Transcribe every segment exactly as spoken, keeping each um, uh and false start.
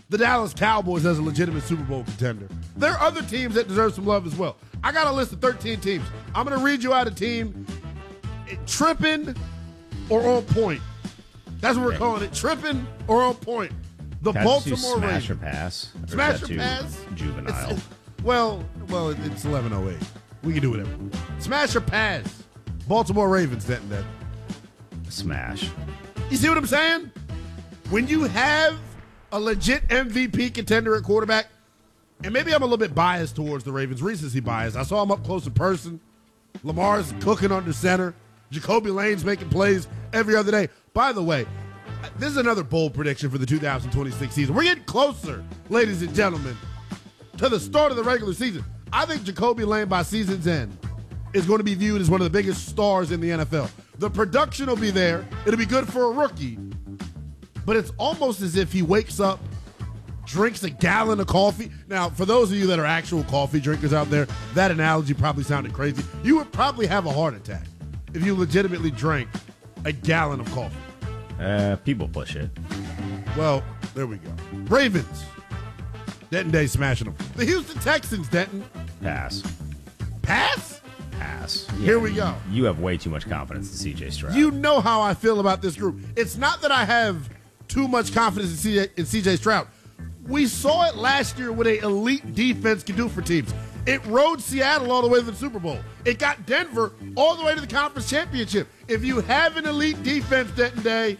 the Dallas Cowboys as a legitimate Super Bowl contender. There are other teams that deserve some love as well. I got a list of thirteen teams. I'm going to read you out a team tripping or on point. That's what we're calling it, tripping or on point. The Can Baltimore Ravens. Smash or pass? Or Smash is or that pass? too Juvenile. It's, well, well, it's eleven oh eight. We can do whatever. Smash or pass? Baltimore Ravens, that and that. Smash. You see what I'm saying? When you have a legit M V P contender at quarterback, and maybe I'm a little bit biased towards the Ravens, recency bias. I saw him up close in person. Lamar's cooking under center. Jacoby Lane's making plays every other day. By the way, this is another bold prediction for the two thousand twenty-six season. We're getting closer, ladies and gentlemen, to the start of the regular season. I think Jacoby Lane, by season's end, is going to be viewed as one of the biggest stars in the N F L. The production will be there. It'll be good for a rookie. But it's almost as if he wakes up, drinks a gallon of coffee. Now, for those of you that are actual coffee drinkers out there, that analogy probably sounded crazy. You would probably have a heart attack if you legitimately drank a gallon of coffee. Uh, people push it. Well, there we go. Ravens. Denton Day smashing them. The Houston Texans, Denton. Pass. Pass? Pass. Yeah, Here we go. You have way too much confidence in C J Stroud. You know how I feel about this group. It's not that I have too much confidence in C J, in C J Stroud. We saw it last year what an elite defense can do for teams. It rode Seattle all the way to the Super Bowl. It got Denver all the way to the conference championship. If you have an elite defense, Denton Day,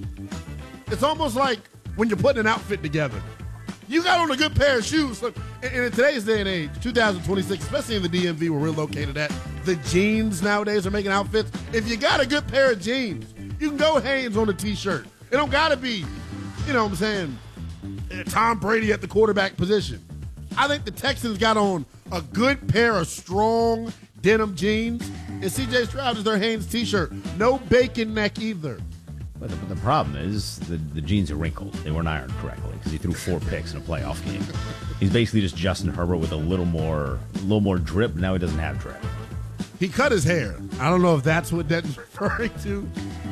it's almost like when you're putting an outfit together. You got on a good pair of shoes. Look, and in today's day and age, two thousand twenty-six, especially in the D M V where we're located at, the jeans nowadays are making outfits. If you got a good pair of jeans, you can go Hanes on a T-shirt. It don't got to be, you know what I'm saying, Tom Brady at the quarterback position. I think the Texans got on a good pair of strong denim jeans, and C J Stroud is their Hanes T-shirt. No bacon neck either. But the, but the problem is the, the jeans are wrinkled. They weren't ironed correctly because he threw four picks in a playoff game. He's basically just Justin Herbert with a little more, a little more drip. Now he doesn't have drip. He cut his hair. I don't know if that's what Denton's referring to.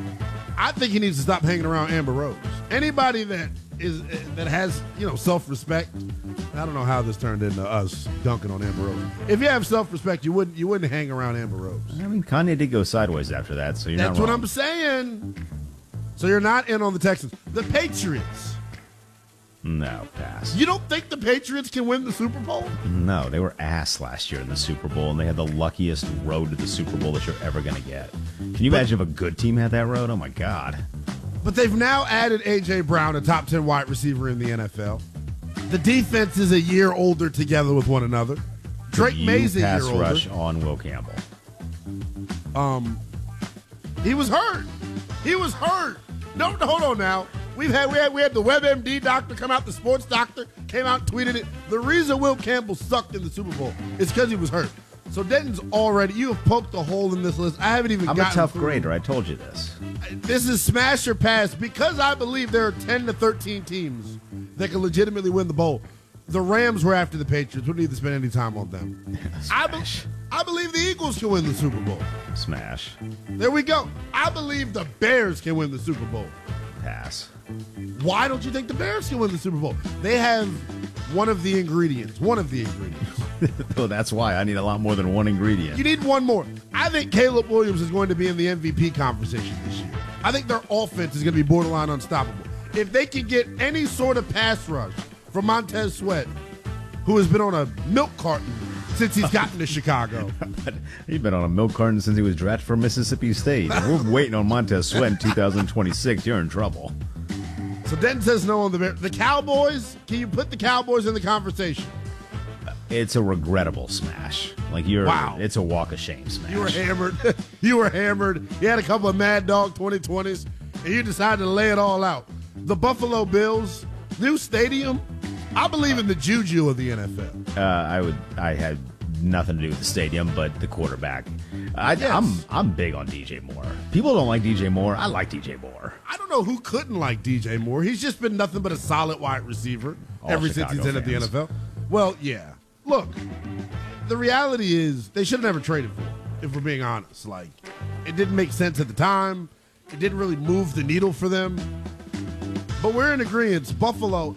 I think he needs to stop hanging around Amber Rose. Anybody that is that has, you know, self-respect. I don't know how this turned into us dunking on Amber Rose. If you have self-respect, you wouldn't you wouldn't hang around Amber Rose. I mean, Kanye did go sideways after that, so you're That's not what wrong. I'm saying. So you're not in on the Texans. The Patriots. No, pass. You don't think the Patriots can win the Super Bowl? No, they were ass last year in the Super Bowl, and they had the luckiest road to the Super Bowl that you're ever going to get. Can you But- imagine if a good team had that road? Oh, my God. But they've now added A J. Brown, a top ten wide receiver in the N F L. The defense is a year older together with one another. Drake You May's a year pass older. rush on Will Campbell. Um, he was hurt. He was hurt. No, no, hold on now. We've had we had we had the WebMD doctor come out, the sports doctor came out and tweeted it. The reason Will Campbell sucked in the Super Bowl is because he was hurt. So Denton's already, you have poked a hole in this list. I haven't even I'm gotten a tough through. grader. I told you this. This is smash or pass because I believe there are ten to thirteen teams that can legitimately win the bowl. The Rams were after the Patriots. We don't need to spend any time on them. I, be- I believe the Eagles can win the Super Bowl. Smash. There we go. I believe the Bears can win the Super Bowl. Pass. Why don't you think the Bears can win the Super Bowl? They have one of the ingredients. One of the ingredients. Oh, that's why I need a lot more than one ingredient. You need one more. I think Caleb Williams is going to be in the M V P conversation this year. I think their offense is going to be borderline unstoppable. If they can get any sort of pass rush from Montez Sweat, who has been on a milk carton since he's gotten to Chicago. But he's been on a milk carton since he was drafted from Mississippi State. If we're waiting on Montez Sweat in two thousand twenty-six, you're in trouble. So Denton says no on the Bears. The Cowboys, can you put the Cowboys in the conversation? It's a regrettable smash. Like you're, Wow. It's a walk of shame smash. You were hammered. You were hammered. You had a couple of Mad Dog twenty twenties, and you decided to lay it all out. The Buffalo Bills, new stadium. I believe in the juju of the N F L. Uh, I would. I had nothing to do with the stadium, but the quarterback. I, Yes. I'm I'm big on D J Moore. People don't like D J Moore. I like D J Moore. I don't know who couldn't like D J Moore. He's just been nothing but a solid wide receiver All ever since Chicago he's entered the fans. N F L. Well, yeah. Look, the reality is they should have never traded for him, if we're being honest. Like, it didn't make sense at the time. It didn't really move the needle for them. But we're in agreement. Buffalo,